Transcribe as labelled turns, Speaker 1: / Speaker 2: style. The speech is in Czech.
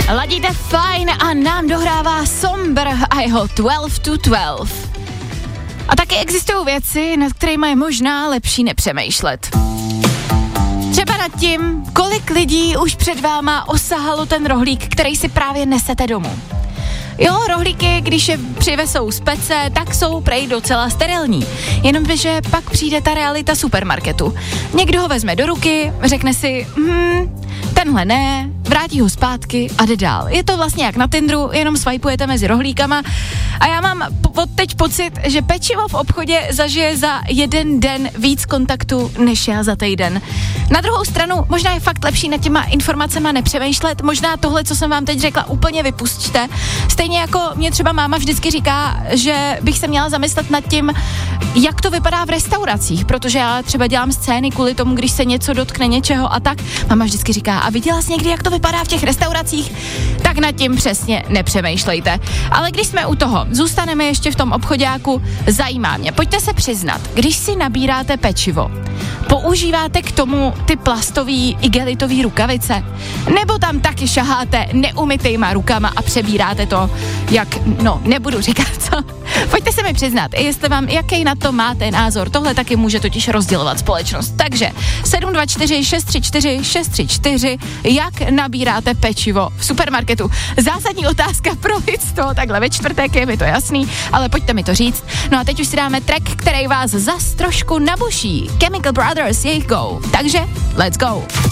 Speaker 1: Ladíte fajn a nám dohrává Somber a jeho 12 to 12. A taky existují věci, nad kterými je možná lepší nepřemýšlet. Třeba nad tím, kolik lidí už před váma osahalo ten rohlík, který si právě nesete domů. Jo, rohlíky, když je přivezou z pece, tak jsou prej docela sterilní. Jenomže pak přijde ta realita supermarketu. Někdo ho vezme do ruky, řekne si, tenhle ne, vrátí ho zpátky a jde dál. Je to vlastně jak na Tinderu, jenom swipeujete mezi rohlíkama a já mám od teď pocit, že pečivo v obchodě zažije za jeden den víc kontaktu než já za týden. Na druhou stranu možná je fakt lepší nad těma informacema nepřemýšlet, možná tohle, co jsem vám teď řekla, úplně vypusťte. Stejně jako mě třeba máma vždycky říká, že bych se měla zamyslet nad tím, jak to vypadá v restauracích, protože já třeba dělám scény kvůli tomu, když se něco dotkne něčeho a tak. Máma vždycky říká, a viděla jsi někdy, jak to vypadá v těch restauracích? Tak nad tím přesně nepřemýšlejte. Ale když jsme u toho, zůstaneme ještě v tom obchoďáku, zajímá mě. Pojďte se přiznat, když si nabíráte pečivo, používáte k tomu ty plastový igelitový rukavice? Nebo tam taky šaháte neumytejma rukama a přebíráte to, nebudu říkat co. Pojďte se mi přiznat, jestli vám, jaký na to máte názor. Tohle taky může totiž rozdělovat společnost. Takže 724 634 634, jak nabíráte pečivo v supermarketu? Zásadní otázka pro lidstvo, takhle ve čtvrtek, je mi to jasný, ale pojďte mi to říct. No a teď už si dáme track, který vás zas trošku nabuší. Chemical Brothers, jejich Go. Takže let's go.